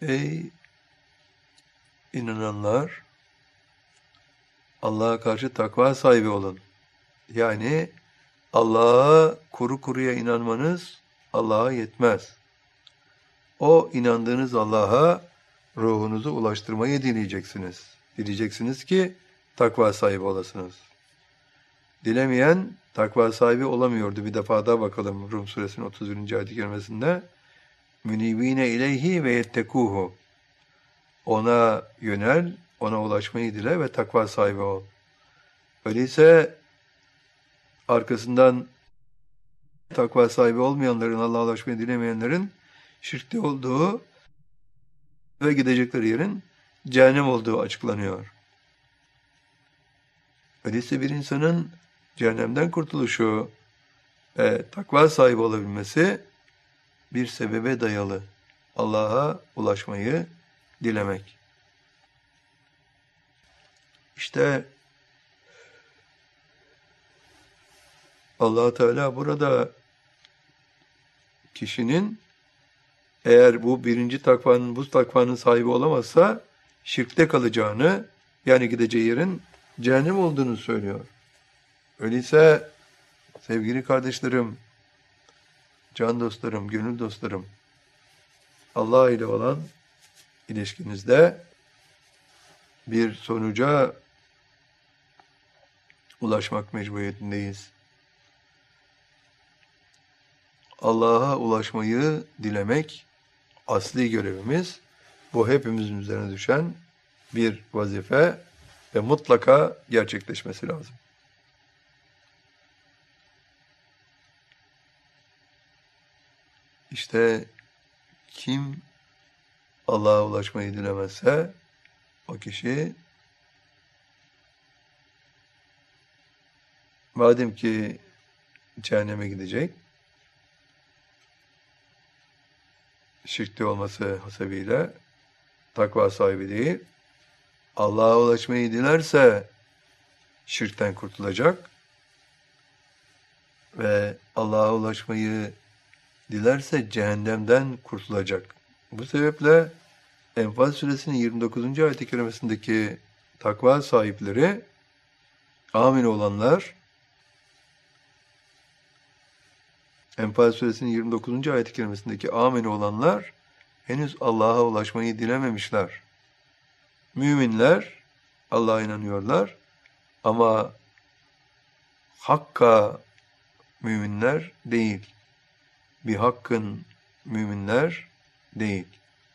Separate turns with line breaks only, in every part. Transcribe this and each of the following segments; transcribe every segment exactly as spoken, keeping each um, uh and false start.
Ey inananlar! Allah'a karşı takva sahibi olun. Yani Allah'a kuru kuruya inanmanız Allah'a yetmez. O inandığınız Allah'a ruhunuzu ulaştırmayı dileyeceksiniz. Dileyeceksiniz ki takva sahibi olasınız. Dilemeyen takva sahibi olamıyordu. Bir defa daha bakalım Rum suresinin otuz birinci ayet-i kerimesinde. Münibine ileyhi ve yettekuhu. Ona yönel, ona ulaşmayı dile ve takva sahibi ol. Öyleyse arkasından takva sahibi olmayanların, Allah'a ulaşmayı dilemeyenlerin şirkte olduğu ve gidecekleri yerin cehennem olduğu açıklanıyor. Öyleyse bir insanın cehennemden kurtuluşu ve takva sahibi olabilmesi bir sebebe dayalı. Allah'a ulaşmayı dilemek. İşte Allah Teala burada kişinin eğer bu birinci takvanın, bu takvanın sahibi olamazsa şirkte kalacağını, yani gideceği yerin cehennem olduğunu söylüyor. Öyleyse sevgili kardeşlerim, can dostlarım, gönül dostlarım, Allah ile olan ilişkinizde bir sonuca ulaşmak mecburiyetindeyiz. Allah'a ulaşmayı dilemek asli görevimiz. Bu hepimizin üzerine düşen bir vazife ve mutlaka gerçekleşmesi lazım. İşte kim Allah'a ulaşmayı dilemezse o kişi madem ki cehenneme gidecek, şirkte olması hasebiyle takva sahibi değil, Allah'a ulaşmayı dilerse şirkten kurtulacak ve Allah'a ulaşmayı dilerse cehennemden kurtulacak. Bu sebeple Enfal suresinin yirmi dokuzuncu ayet-i kerimesindeki takva sahipleri, amin olanlar, Enfal suresinin yirmi dokuzuncu ayet-i kerimesindeki amin olanlar henüz Allah'a ulaşmayı dilememişler. Müminler Allah'a inanıyorlar ama hakka müminler değil. Bir hakkın müminler değil.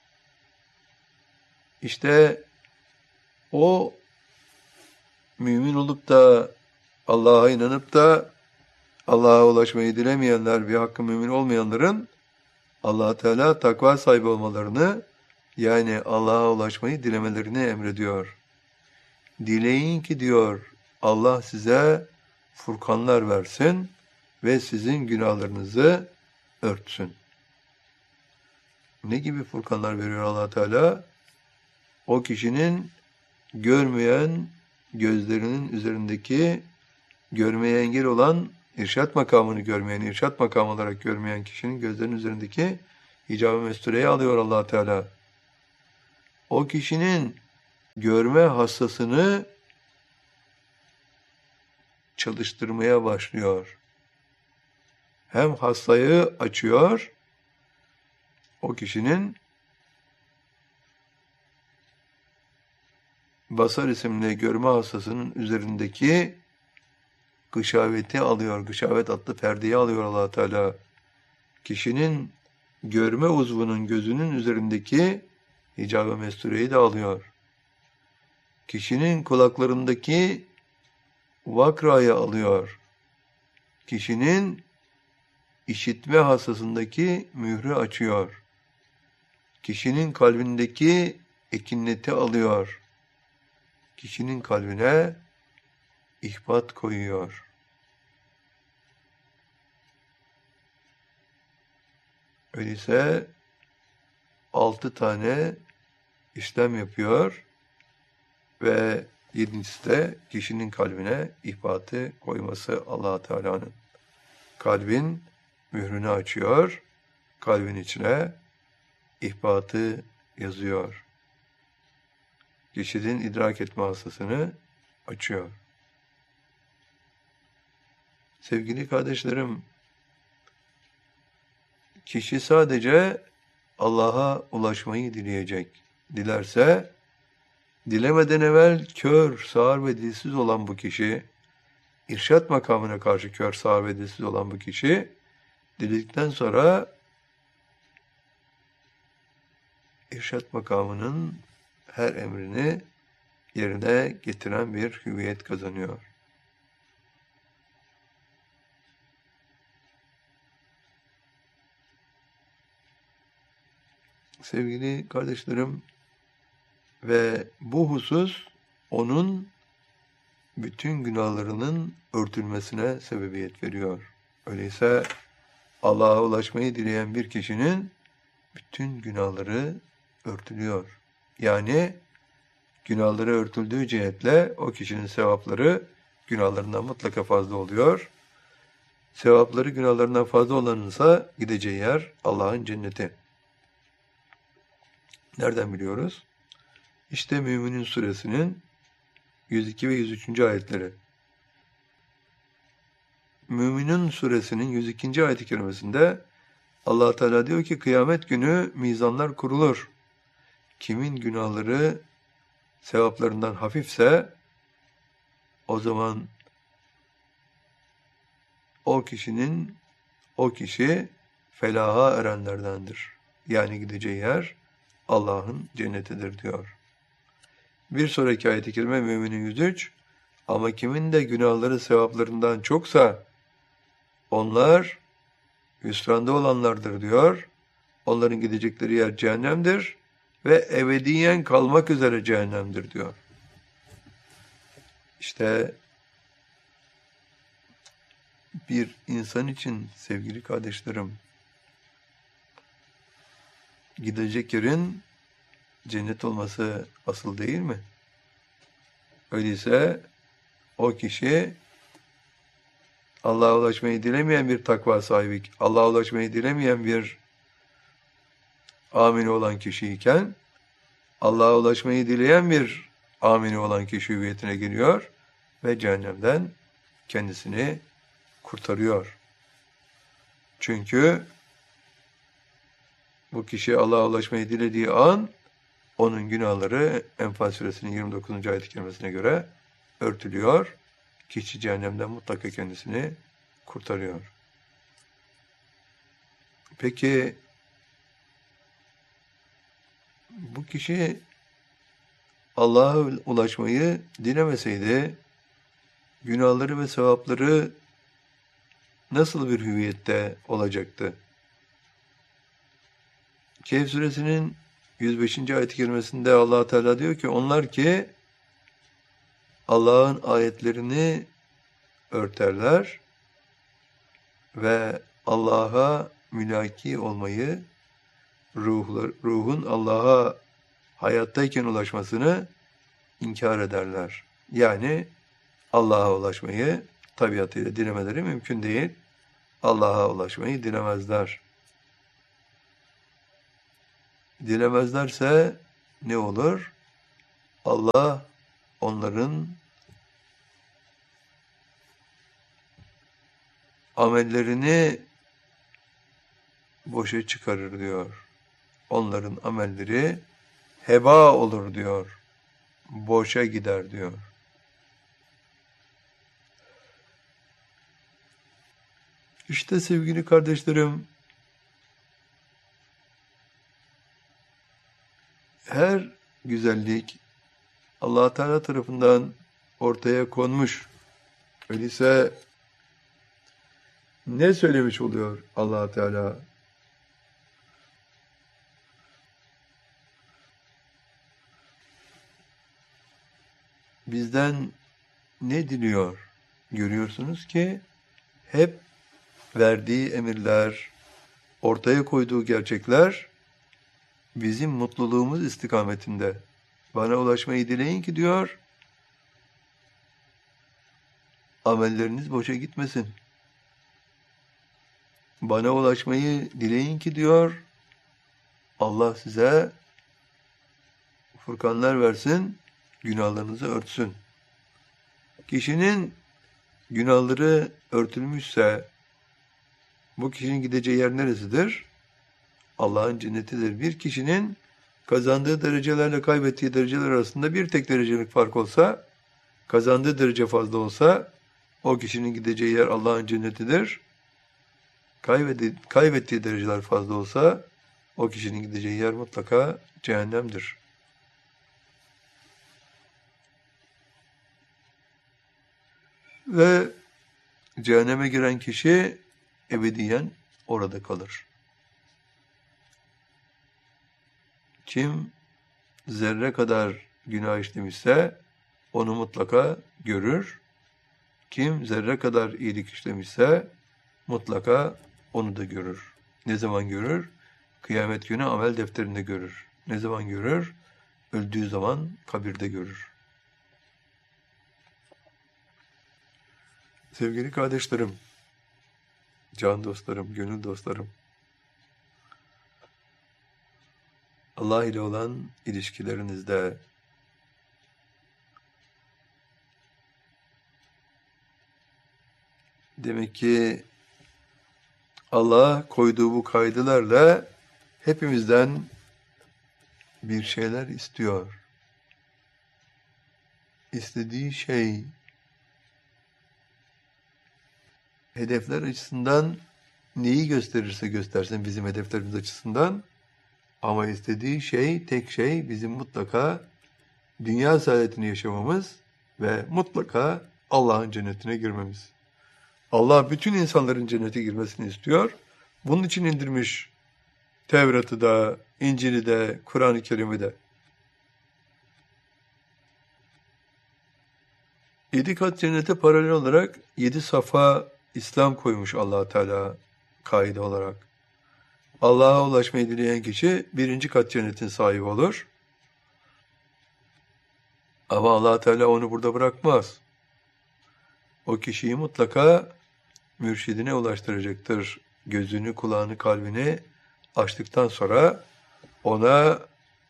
İşte o mümin olup da Allah'a inanıp da Allah'a ulaşmayı dilemeyenler, bir hakkın mümin olmayanların Allah Teala takva sahibi olmalarını, yani Allah'a ulaşmayı dilemelerini emrediyor. Dileyin ki diyor, Allah size furkanlar versin ve sizin günahlarınızı örtsün. Ne gibi furkanlar veriyor Allah Teala? O kişinin görmeyen gözlerinin üzerindeki görmeye engel olan irşat makamını görmeyen, irşat makamı olarak görmeyen kişinin gözlerinin üzerindeki hicab-ı mestureyi alıyor Allah Teala. O kişinin görme hassasını çalıştırmaya başlıyor. Hem hastayı açıyor, o kişinin basar isimli görme hassasının üzerindeki gışaveti alıyor, gışavet adlı perdeyi alıyor Allah Teala. Kişinin görme uzvunun, gözünün üzerindeki hicab-ı mestureyi de alıyor. Kişinin kulaklarındaki vakrayı alıyor. Kişinin işitme hassasındaki mührü açıyor. Kişinin kalbindeki ekineti alıyor. Kişinin kalbine ihbat koyuyor. Öyleyse altı tane işlem yapıyor ve yedincisi de kişinin kalbine ihbatı koyması Allah Teala'nın. Kalbin mührünü açıyor, kalbin içine ihbatı yazıyor. Kişinin idrak etme hastasını açıyor. Sevgili kardeşlerim, kişi sadece Allah'a ulaşmayı dileyecek. Dilerse, dilemeden evvel kör, sağır ve dilsiz olan bu kişi, irşat makamına karşı kör, sağır ve dilsiz olan bu kişi, diledikten sonra irşat makamının her emrini yerine getiren bir hüviyet kazanıyor. Sevgili kardeşlerim, ve bu husus onun bütün günahlarının örtülmesine sebebiyet veriyor. Öyleyse Allah'a ulaşmayı dileyen bir kişinin bütün günahları örtülüyor. Yani günahları örtüldüğü cihetle o kişinin sevapları günahlarından mutlaka fazla oluyor. Sevapları günahlarından fazla olanınsa gideceği yer Allah'ın cenneti. Nereden biliyoruz? İşte Müminun suresinin yüz iki ve yüz üçüncü ayetleri. Müminun suresinin yüz ikinci ayet-i kerimesinde Allah Teala diyor ki kıyamet günü mizanlar kurulur. Kimin günahları sevaplarından hafifse o zaman o kişinin o kişi felaha erenlerdendir. Yani gideceği yer Allah'ın cennetidir diyor. Bir sonraki ayet-i kerime Müminun yüz üç. Ama kimin de günahları sevaplarından çoksa onlar hüsranda olanlardır diyor. Onların gidecekleri yer cehennemdir ve ebediyen kalmak üzere cehennemdir diyor. İşte bir insan için sevgili kardeşlerim, gidecek yerin cennet olması asıl değil mi? Öyleyse o kişi Allah'a ulaşmayı dilemeyen bir takva sahibi, Allah'a ulaşmayı dilemeyen bir amini olan kişiyken Allah'a ulaşmayı dileyen bir amini olan kişi hüviyetine giriyor ve cehennemden kendisini kurtarıyor. Çünkü bu kişi Allah'a ulaşmayı dilediği an onun günahları Enfal suresinin yirmi dokuzuncu ayet-i kerimesine göre örtülüyor. Kişi cehennemden mutlaka kendisini kurtarıyor. Peki bu kişi Allah'a ulaşmayı dilemeseydi günahları ve sevapları nasıl bir hüviyette olacaktı? Kehf suresinin yüz beşinci ayet-i kerimesinde Allah Teala diyor ki onlar ki Allah'ın ayetlerini örterler ve Allah'a mülaki olmayı, ruhlar, ruhun Allah'a hayattayken ulaşmasını inkar ederler. Yani Allah'a ulaşmayı tabiatıyla dilemeleri mümkün değil. Allah'a ulaşmayı dilemezler. Dilemezlerse ne olur? Allah onların amellerini boşa çıkarır diyor. Onların amelleri heba olur diyor. Boşa gider diyor. İşte sevgili kardeşlerim, her güzellik Allah Teala tarafından ortaya konmuş. Öyleyse ne söylemiş oluyor Allah Teala? Bizden ne diliyor? Görüyorsunuz ki hep verdiği emirler, ortaya koyduğu gerçekler bizim mutluluğumuz istikametinde. Bana ulaşmayı dileyin ki diyor, amelleriniz boşa gitmesin. Bana ulaşmayı dileyin ki diyor, Allah size furkanlar versin, günahlarınızı örtsün. Kişinin günahları örtülmüşse bu kişinin gideceği yer neresidir? Allah'ın cennetidir. Bir kişinin kazandığı derecelerle kaybettiği dereceler arasında bir tek derecelik fark olsa, kazandığı derece fazla olsa o kişinin gideceği yer Allah'ın cennetidir. Kaybettiği, kaybettiği dereceler fazla olsa o kişinin gideceği yer mutlaka cehennemdir. Ve cehenneme giren kişi ebediyen orada kalır. Kim zerre kadar günah işlemişse onu mutlaka görür. Kim zerre kadar iyilik işlemişse mutlaka onu da görür. Ne zaman görür? Kıyamet günü amel defterinde görür. Ne zaman görür? Öldüğü zaman kabirde görür. Sevgili kardeşlerim, can dostlarım, gönül dostlarım, Allah ile olan ilişkilerinizde demek ki Allah koyduğu bu kaydılarla hepimizden bir şeyler istiyor. İstediği şey hedefler açısından neyi gösterirse göstersin bizim hedeflerimiz açısından, ama istediği şey, tek şey bizim mutlaka dünya saadetini yaşamamız ve mutlaka Allah'ın cennetine girmemiz. Allah bütün insanların cennete girmesini istiyor. Bunun için indirmiş Tevrat'ı da, İncil'i de, Kur'an-ı Kerim'i de. Yedi kat cennete paralel olarak yedi safa İslam koymuş Allah Teala kaide olarak. Allah'a ulaşmayı dileyen kişi birinci kat cennetin sahibi olur. Ama Allah Teala onu burada bırakmaz. O kişiyi mutlaka mürşidine ulaştıracaktır. Gözünü, kulağını, kalbini açtıktan sonra ona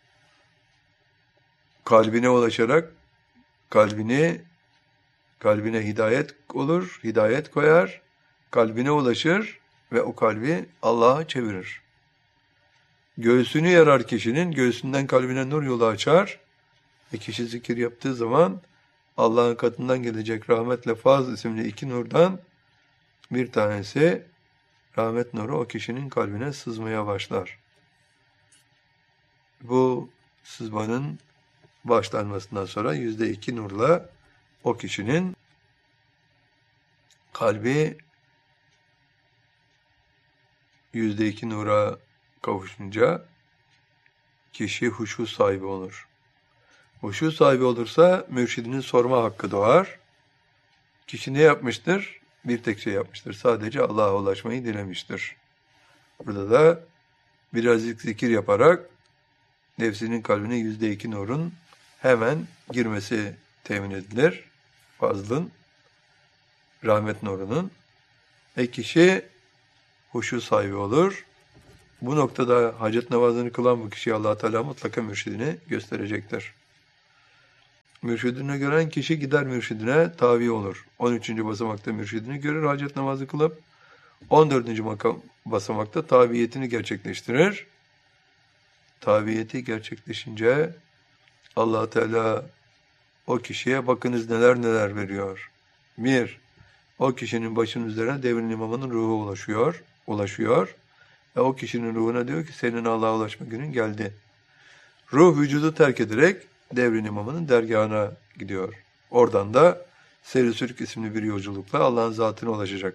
kalbine ulaşarak kalbini kalbine hidayet olur, hidayet koyar, kalbine ulaşır ve o kalbi Allah'a çevirir. Göğsünü yarar kişinin, göğsünden kalbine nur yolu açar ve kişi zikir yaptığı zaman Allah'ın katından gelecek rahmetle Faz isimli iki nurdan bir tanesi, rahmet nuru, o kişinin kalbine sızmaya başlar. Bu sızmanın başlanmasından sonra yüzde iki nurla o kişinin kalbi yüzde iki nura kavuşunca kişi huşu sahibi olur. Huşu sahibi olursa mürşidinin sorma hakkı doğar. Kişi ne yapmıştır? Bir tek şey yapmıştır. Sadece Allah'a ulaşmayı dilemiştir. Burada da birazcık zikir yaparak nefsinin kalbine yüzde iki nurun hemen girmesi temin edilir. Fazlın, rahmet nurunun. E kişi huşu sahibi olur. Bu noktada hacet namazını kılan bu kişiye Allah Teala mutlaka mürşidini gösterecektir. Mürşidini gören kişi gider mürşidine tabi olur. on üçüncü basamakta mürşidini görür, hacet namazı kılıp on dördüncü makam basamakta tabiyetini gerçekleştirir. Tabiyeti gerçekleşince Allah Teala o kişiye bakınız neler neler veriyor. Bir, o kişinin başının üzerine devrin imamının ruhu ulaşıyor. ulaşıyor. Ve o kişinin ruhuna diyor ki senin Allah'a ulaşma günün geldi. Ruh vücudu terk ederek devrin imamının dergahına gidiyor. Oradan da Seyri Sürük isimli bir yolculukla Allah'ın zatına ulaşacak.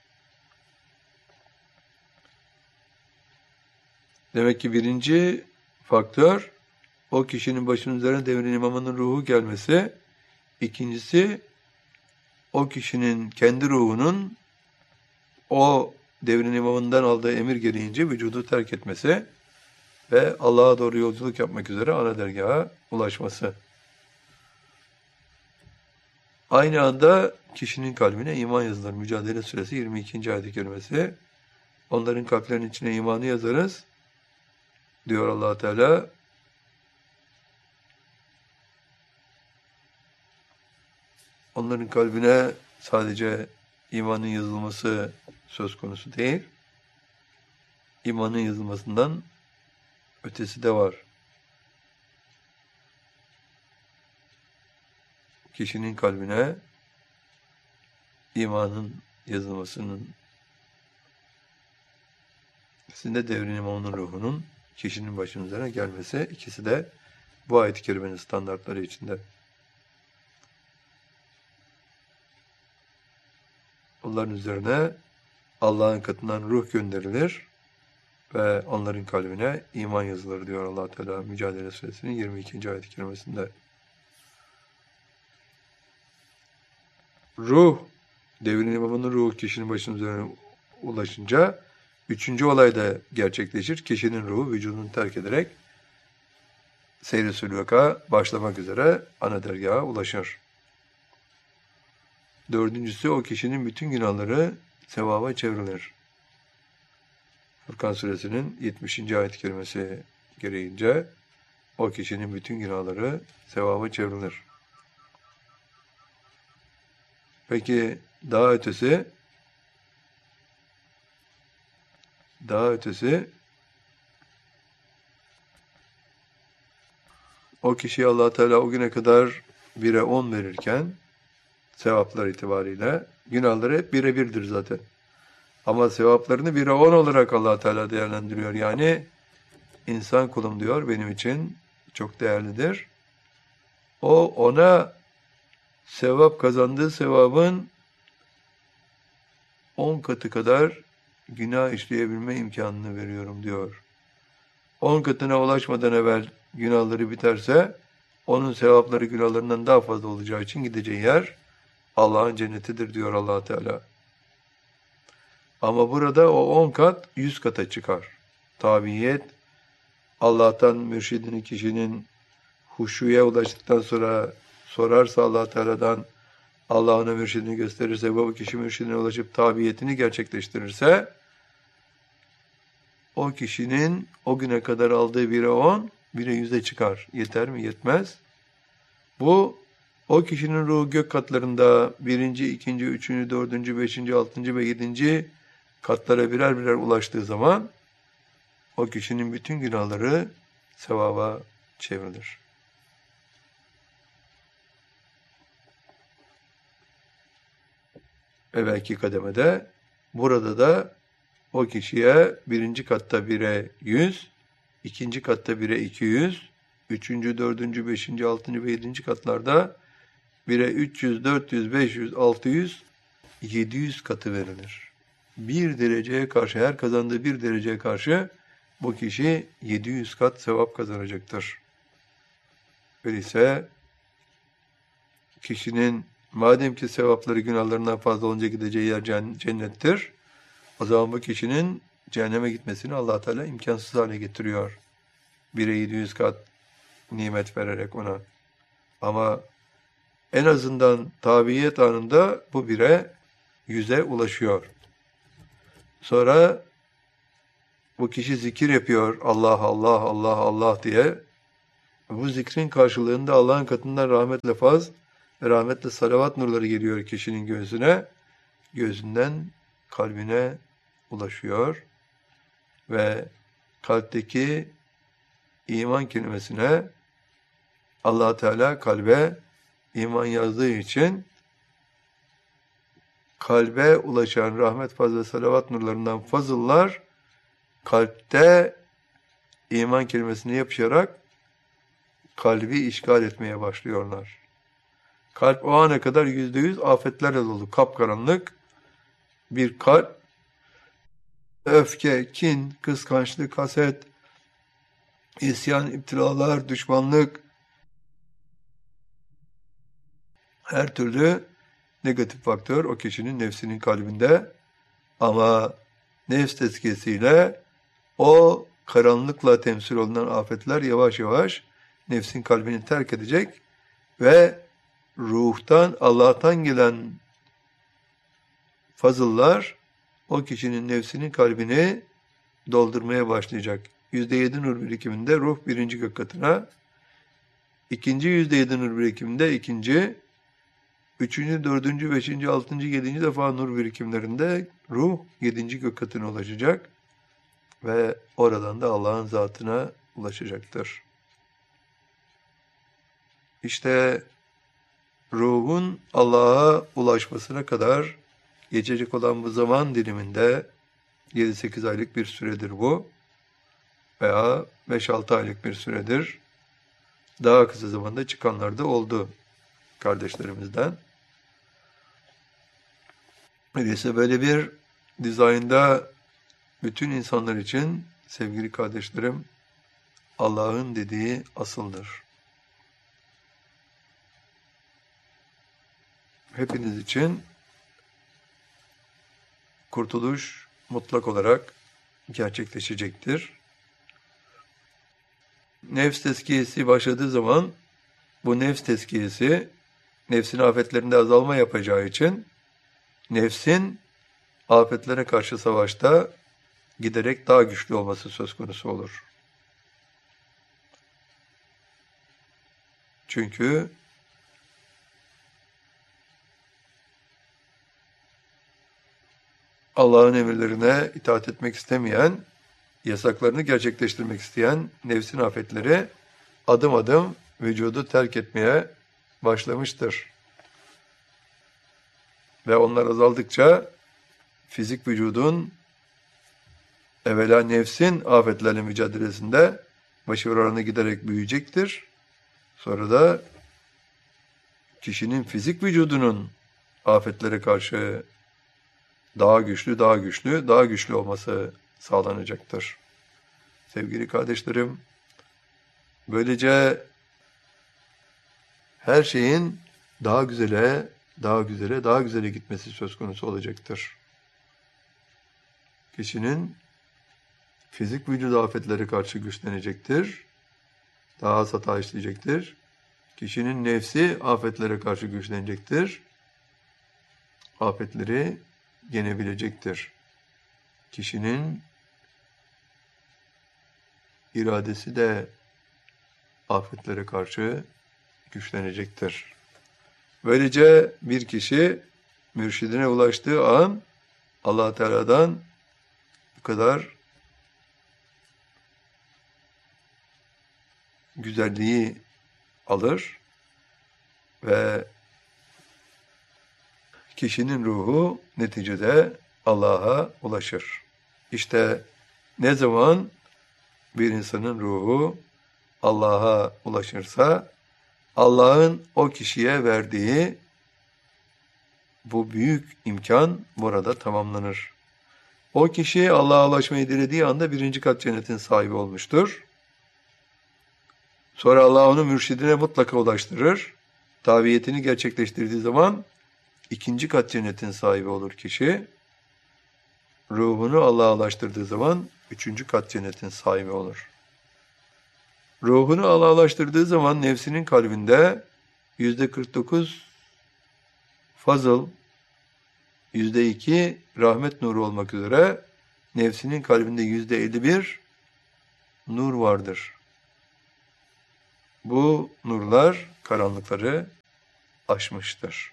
Demek ki birinci faktör o kişinin başının üzerine devrin imamının ruhu gelmesi. İkincisi o kişinin kendi ruhunun o devrin imamından aldığı emir gereğince vücudu terk etmesi ve Allah'a doğru yolculuk yapmak üzere ana dergaha ulaşması. Aynı anda kişinin kalbine iman yazılır. Mücadele Suresi yirmi ikinci ayet-i kerimesi. Onların kalplerinin içine imanı yazarız diyor Allah Teala. onların kalbine sadece imanın yazılması söz konusu değil, imanın yazılmasından ötesi de var. Kişinin kalbine imanın yazılmasının sizin devrin imanın ruhunun kişinin başının üzerine gelmesi, ikisi de bu ayet-i kerimenin standartları içinde. Onların üzerine Allah'ın katından ruh gönderilir ve onların kalbine iman yazılır diyor Allah Teala Mücadele Suresinin yirmi ikinci ayet-i kerimesinde. Ruh, devrin imamının ruhu kişinin başının üzerine ulaşınca üçüncü olay da gerçekleşir. Kişinin ruhu vücudunu terk ederek seyr-i sülûka başlamak üzere ana dergaha ulaşır. Dördüncüsü, o kişinin bütün günahları sevaba çevrilir. Furkan Suresinin yetmişinci ayet-i kerimesi gereğince o kişinin bütün günahları sevaba çevrilir. Peki daha ötesi daha ötesi o kişiye Allah Teala o güne kadar bire on verirken sevaplar itibariyle günahları hep bire birdir zaten. Ama sevaplarını bire on olarak Allah Teala değerlendiriyor. Yani insan kulum diyor benim için çok değerlidir. O ona sevap kazandığı sevabın on katı kadar günah işleyebilme imkanını veriyorum diyor. On katına ulaşmadan evvel günahları biterse onun sevapları günahlarından daha fazla olacağı için gideceği yer Allah'ın cennetidir diyor Allah Teala. Ama burada o on kat yüz kata çıkar. Tabiyet, Allah'tan mürşidinin kişinin huşuya ulaştıktan sonra sorarsa Allah Teala'dan, Allah ona mürşidini gösterirse, bu kişi mürşidine ulaşıp tabiyetini gerçekleştirirse, o kişinin o güne kadar aldığı bire on, bire yüze çıkar. Yeter mi? Yetmez. Bu, o kişinin ruhu gök katlarında birinci, ikinci, üçüncü, dördüncü, beşinci, altıncı ve yedinci katlara birer birer ulaştığı zaman, o kişinin bütün günahları sevaba çevrilir. Evvelki kademede, burada da o kişiye birinci katta bire yüz, ikinci katta bire iki yüz, üçüncü, dördüncü, beşinci, altıncı ve yedinci katlarda bire üç yüz, dört yüz, beş yüz, altı yüz, yedi yüz katı verilir. Bir dereceye karşı, her kazandığı bir dereceye karşı bu kişi yedi yüz kat sevap kazanacaktır. Öyleyse kişinin madem ki sevapları günahlarından fazla olunca gideceği yer cennettir, o zaman bu kişinin cehenneme gitmesini Allah Teala imkansız hale getiriyor. Bire yedi yüz kat nimet vererek ona. Ama en azından tabiyet anında bu bire yüze ulaşıyor. Sonra bu kişi zikir yapıyor Allah Allah Allah Allah diye. Bu zikrin karşılığında Allah'ın katından rahmetle faz ve rahmetle salavat nurları geliyor kişinin göğsüne. Gözünden kalbine ulaşıyor ve kalpteki iman kelimesine Allah Teala kalbe iman yazdığı için kalbe ulaşan rahmet, faz ve salavat nurlarından fazıllar kalpte iman kelimesine yapışarak kalbi işgal etmeye başlıyorlar. Kalp o ana kadar yüzde yüz afetlerle dolu, kapkaranlık bir kalp, öfke, kin, kıskançlık, haset, isyan, iptilalar, düşmanlık, her türlü negatif faktör o kişinin nefsinin kalbinde, ama nefs tezkiyesiyle o karanlıkla temsil olunan afetler yavaş yavaş nefsin kalbini terk edecek ve ruhtan, Allah'tan gelen fazıllar o kişinin nefsinin kalbini doldurmaya başlayacak. yüzde yedi nur birikiminde ruh birinci gök katına, ikinci yüzde yedi nur birikiminde ikinci, Üçüncü, dördüncü, beşinci, altıncı, yedinci defa nur birikimlerinde ruh yedinci gök katına ulaşacak ve oradan da Allah'ın zatına ulaşacaktır. İşte ruhun Allah'a ulaşmasına kadar geçecek olan bu zaman diliminde yedi sekiz aylık bir süredir bu veya beş altı aylık bir süredir. Daha kısa zamanda çıkanlar da oldu kardeşlerimizden. Öyleyse böyle bir dizaynda bütün insanlar için sevgili kardeşlerim Allah'ın dediği asıldır. Hepiniz için kurtuluş mutlak olarak gerçekleşecektir. Nefs tezkiyesi başladığı zaman bu nefs tezkiyesi nefsin afetlerinde azalma yapacağı için nefsin afetlere karşı savaşta giderek daha güçlü olması söz konusu olur. Çünkü Allah'ın emirlerine itaat etmek istemeyen, yasaklarını gerçekleştirmek isteyen nefsin afetleri adım adım vücudu terk etmeye başlamıştır. Ve onlar azaldıkça fizik vücudun evvela nefsin afetlerle mücadelesinde başarı oranı giderek büyüyecektir. Sonra da kişinin fizik vücudunun afetlere karşı daha güçlü, daha güçlü, daha güçlü olması sağlanacaktır. Sevgili kardeşlerim, böylece her şeyin daha güzele, daha güzele, daha güzele gitmesi söz konusu olacaktır. Kişinin fizik vücudu afetlere karşı güçlenecektir. Daha az hata işleyecektir. Kişinin nefsi afetlere karşı güçlenecektir. Afetleri yenebilecektir. Kişinin iradesi de afetlere karşı güçlenecektir. Böylece bir kişi mürşidine ulaştığı an Allah Teala'dan bu kadar güzelliği alır ve kişinin ruhu neticede Allah'a ulaşır. İşte ne zaman bir insanın ruhu Allah'a ulaşırsa Allah'ın o kişiye verdiği bu büyük imkan burada tamamlanır. O kişi Allah'a ulaşmayı dilediği anda birinci kat cennetin sahibi olmuştur. Sonra Allah onu mürşidine mutlaka ulaştırır. Tabiyetini gerçekleştirdiği zaman ikinci kat cennetin sahibi olur kişi. Ruhunu Allah'a ulaştırdığı zaman üçüncü kat cennetin sahibi olur. Ruhunu Allah'a ulaştırdığı zaman nefsinin kalbinde yüzde kırk dokuz fazıl, yüzde iki rahmet nuru olmak üzere nefsinin kalbinde yüzde elli bir nur vardır. Bu nurlar karanlıkları aşmıştır.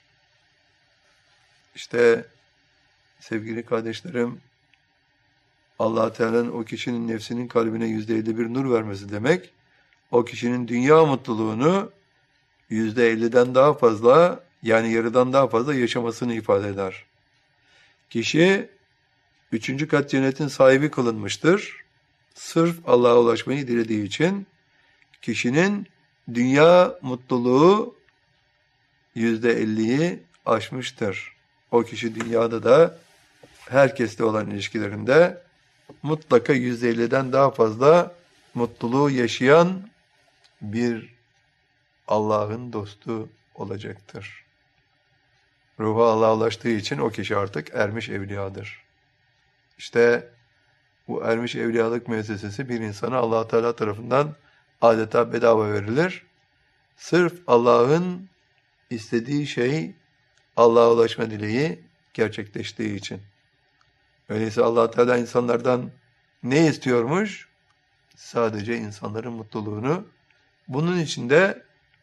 İşte sevgili kardeşlerim, Allah Teala'nın o kişinin nefsinin kalbine yüzde elli bir nur vermesi demek, o kişinin dünya mutluluğunu yüzde elliden daha fazla, yani yarıdan daha fazla yaşamasını ifade eder. Kişi üçüncü kat cennetin sahibi kılınmıştır. Sırf Allah'a ulaşmayı dilediği için kişinin dünya mutluluğu yüzde elliyi aşmıştır. O kişi dünyada da herkesle olan ilişkilerinde mutlaka yüzde elliden daha fazla mutluluğu yaşayan bir Allah'ın dostu olacaktır. Ruhu Allah'a ulaştığı için o kişi artık ermiş evliyadır. İşte bu ermiş evliyalık müessesesi bir insana Allah Teala tarafından adeta bedava verilir. Sırf Allah'ın istediği şey Allah'a ulaşma dileği gerçekleştiği için. Öyleyse Allah Teala insanlardan ne istiyormuş? Sadece insanların mutluluğunu. Bunun için de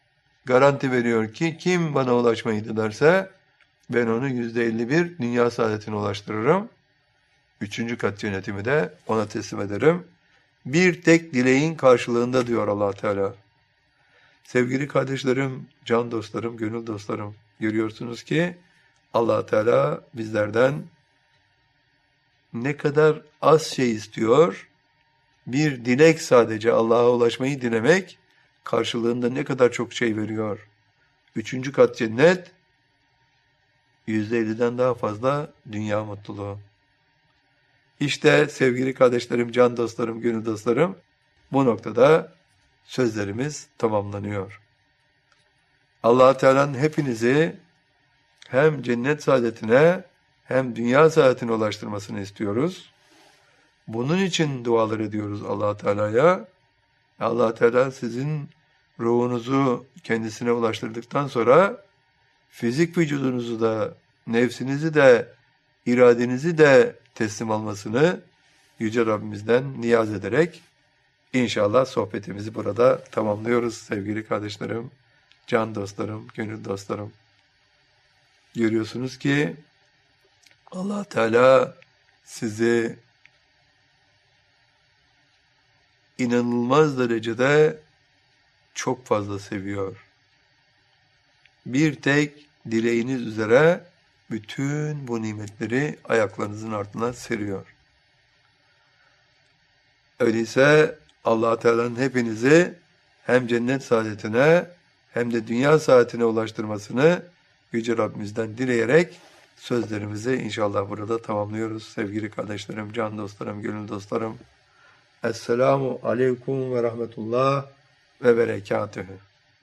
garanti veriyor ki kim bana ulaşmayı dilerse ben onu yüzde elli bir dünya saadetine ulaştırırım. Üçüncü kat yönetimi de ona teslim ederim. Bir tek dileğin karşılığında diyor Allah Teala. Sevgili kardeşlerim, can dostlarım, gönül dostlarım, görüyorsunuz ki Allah Teala bizlerden ne kadar az şey istiyor, bir dilek sadece Allah'a ulaşmayı dilemek karşılığında ne kadar çok şey veriyor. Üçüncü kat cennet, yüzde elliden daha fazla dünya mutluluğu. İşte sevgili kardeşlerim, can dostlarım, gönül dostlarım, bu noktada sözlerimiz tamamlanıyor. Allah Teala'nın hepinizi hem cennet saadetine hem dünya saadetine ulaştırmasını istiyoruz. Bunun için dualar ediyoruz Allah Teala'ya. Allah Teala sizin ruhunuzu kendisine ulaştırdıktan sonra fizik vücudunuzu da, nefsinizi de, iradenizi de teslim almasını Yüce Rabbimizden niyaz ederek inşallah sohbetimizi burada tamamlıyoruz sevgili kardeşlerim, can dostlarım, gönül dostlarım. Görüyorsunuz ki Allah Teala sizi inanılmaz derecede çok fazla seviyor. Bir tek dileğiniz üzere bütün bu nimetleri ayaklarınızın altına seriyor. Öyleyse Allah Teala'nın hepinizi hem cennet saadetine hem de dünya saadetine ulaştırmasını Yüce Rabbimizden dileyerek sözlerimizi inşallah burada tamamlıyoruz. Sevgili kardeşlerim, can dostlarım, gönül dostlarım. Esselamu aleyküm ve rahmetullah ve berekatühü.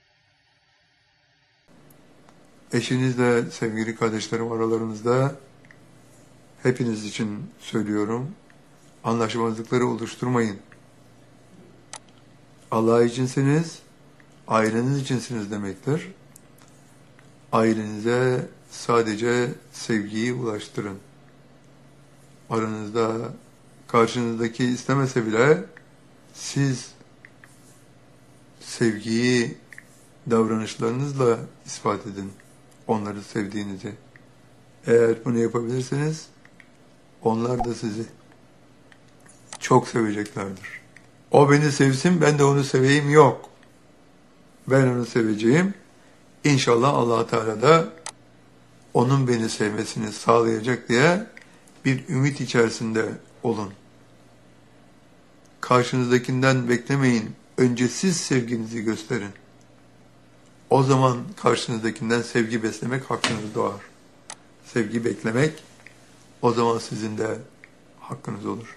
Eşinizle sevgili kardeşlerim aralarınızda hepiniz için söylüyorum. Anlaşmazlıkları oluşturmayın. Allah içinsiniz, aileniz içinsiniz demektir. Ailenize sadece sevgiyi ulaştırın. Aranızda karşınızdaki istemese bile siz sevgiyi davranışlarınızla ispat edin. Onları sevdiğinizi. Eğer bunu yapabilirseniz onlar da sizi çok seveceklerdir. O beni sevsin, ben de onu seveyim yok. Ben onu seveceğim. İnşallah Allah Teala da onun beni sevmesini sağlayacak diye bir ümit içerisinde olun. Karşınızdakinden beklemeyin. Önce siz sevginizi gösterin. O zaman karşınızdakinden sevgi beslemek hakkınız doğar. Sevgi beklemek o zaman sizin de hakkınız olur.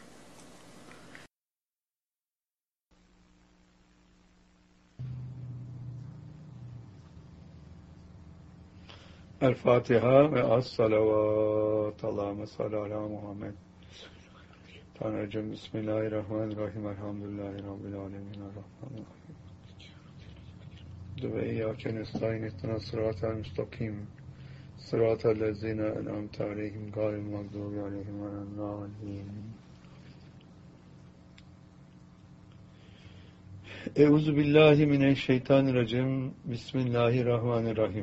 El Fatiha ve Es-salavat. Allahümme salli ala Muhammed. Tanrıcığım Bismillahirrahmanirrahim. Elhamdülillahi Rabbil alemin. Errahmanirrahim. Ve iyyâke nestaîn ihdinas sıratal müstakim. Sıratal lezîne en'amte aleyhim gâyril mağdûbi aleyhim veleddâllîn. Euzu billahi mineşşeytanirracim. Bismillahirrahmanirrahim.